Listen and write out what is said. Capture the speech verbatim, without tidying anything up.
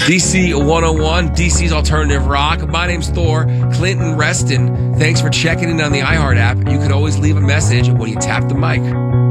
D C one oh one, D C's Alternative Rock. My name's Thor. Clinton Reston. Thanks for checking in on the iHeart app. You can always leave a message when you tap the mic.